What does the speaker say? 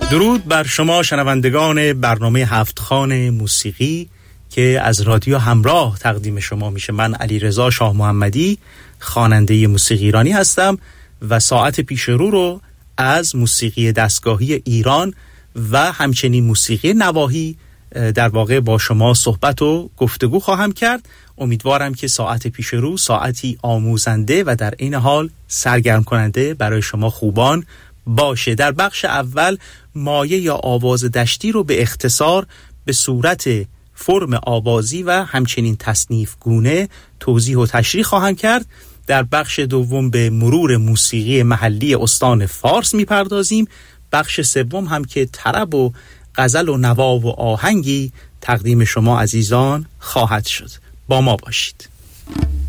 درود بر شما شنوندگان برنامه هفتخوان موسیقی که از رادیو همراه تقدیم شما میشه. من علیرضا شاه محمدی خواننده موسیقی ایرانی هستم و ساعت پیش رو از موسیقی دستگاهی ایران و همچنین موسیقی نواحی در واقع با شما صحبت و گفتگو خواهم کرد. امیدوارم که ساعت پیش رو ساعتی آموزنده و در این حال سرگرم کننده برای شما خوبان باشه. در بخش اول مایه یا آواز دشتی رو به اختصار به صورت فرم آوازی و همچنین تصنیف گونه توضیح و تشریح خواهم کرد. در بخش دوم به مرور موسیقی محلی استان فارس میپردازیم. بخش سوم هم که طرب و غزل و نوا و آهنگی تقدیم شما عزیزان خواهد شد. با ما باشید.